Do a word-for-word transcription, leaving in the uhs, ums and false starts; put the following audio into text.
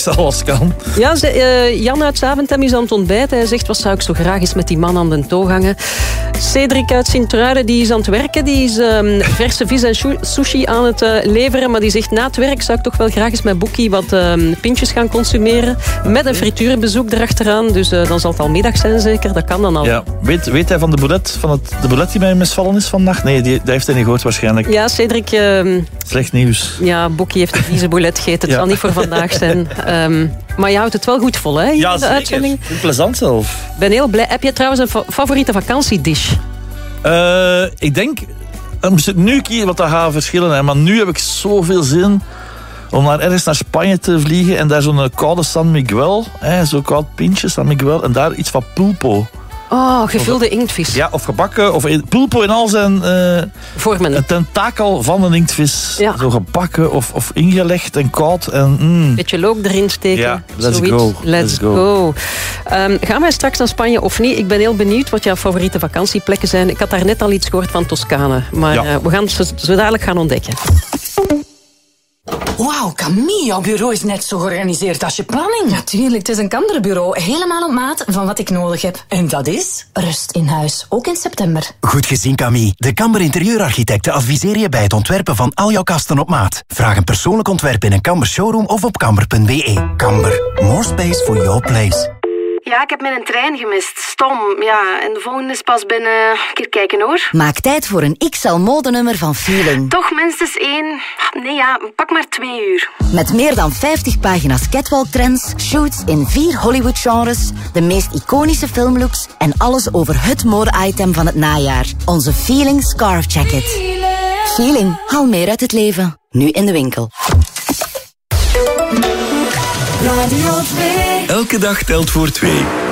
straks alles kan. Ja, ze, uh, Jan uit Zaventem is aan het ontbijten. Hij zegt, wat zou ik zo graag eens met die man aan de toog hangen. Cedric uit Sint-Truiden, die is aan het werken. Die is um, verse vis en sushi aan het uh, leveren. Maar die zegt, na het werk zou ik toch wel graag eens met Boekie wat um, pintjes gaan consumeren. Met een frituurbezoek erachteraan. Dus uh, dan zal het al middag zijn zeker. Dat kan dan al. Ja. Weet, weet hij van de boulet, van het, de boulet die mij misvallen is vannacht? Nee, die, dat heeft hij niet gehoord waarschijnlijk. Ja, Cedric... Uh, Slecht nieuws. Ja, Boekie heeft een vieze boulet gegeten. Het ja. zal niet voor vandaag zijn. Um, maar je houdt het wel goed vol, hè? Ja, de zeker. Uitzending. Plezant zelf. Ik ben heel blij. Heb je trouwens een fa- favoriete vakantiedish? Uh, ik denk... Dan moest ik nu kiezen, wat dat gaat verschillen. Hè. Maar nu heb ik zoveel zin om naar ergens naar Spanje te vliegen en daar zo'n koude San Miguel, hè, zo'n koud pintje San Miguel, en daar iets van pulpo. Oh, gevulde inktvis. Ja, of gebakken, of pulpo in al zijn uh, vormen. Een tentakel van een inktvis. Ja. Zo gebakken of, of ingelegd en koud. En, mm. Beetje look erin steken. Ja, let's Zoiets. go. Let's, let's go. go. Um, gaan wij straks naar Spanje of niet? Ik ben heel benieuwd wat jouw favoriete vakantieplekken zijn. Ik had daar net al iets gehoord van Toscane. Maar ja. uh, we gaan het zo, zo dadelijk gaan ontdekken. Wauw, Camille, jouw bureau is net zo georganiseerd als je planning. Natuurlijk, het is een Kanderbureau. Helemaal op maat van wat ik nodig heb. En dat is? Rust in huis, ook in september. Goed gezien, Camille. De Kamber Interieurarchitecten adviseren je bij het ontwerpen van al jouw kasten op maat. Vraag een persoonlijk ontwerp in een Kamber showroom of op kamber punt b e. Kamber, more space for your place. Ja, ik heb mijn trein gemist. Stom, ja. En de volgende is pas binnen... Een keer kijken, hoor. Maak tijd voor een X L-modenummer van Feeling. Toch minstens één... Nee, ja, pak maar twee uur. Met meer dan vijftig pagina's catwalk-trends, shoots in vier Hollywood-genres, de meest iconische filmlooks en alles over het mode-item van het najaar. Onze Feeling Scarf Jacket. Feeling, haal meer uit het leven. Nu in de winkel. Elke dag telt voor twee.